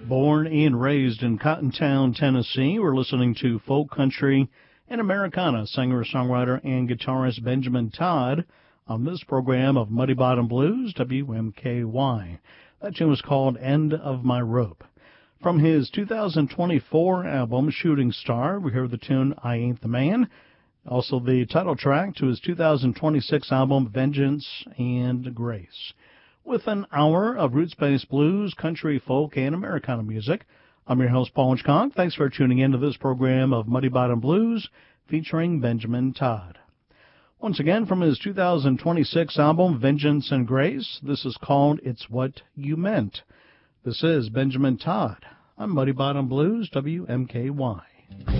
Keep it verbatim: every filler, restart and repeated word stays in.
Born and raised in Cottontown, Tennessee, we're listening to folk country and Americana singer, songwriter, and guitarist Benjamin Todd on this program of Muddy Bottom Blues, W M K Y. That tune was called End of My Rope. From his two thousand twenty-four album, Shooting Star, we heard the tune I Ain't the Man. Also the title track to his two thousand twenty-six album, Vengeance and Grace. With an hour of roots-based blues, country, folk, and Americana music, I'm your host, Paul Hitchcock. Thanks for tuning in to this program of Muddy Bottom Blues featuring Benjamin Todd. Once again, from his two thousand twenty-six album, Vengeance and Grace, this is called It's What You Meant. This is Benjamin Todd on Muddy Bottom Blues, W M K Y.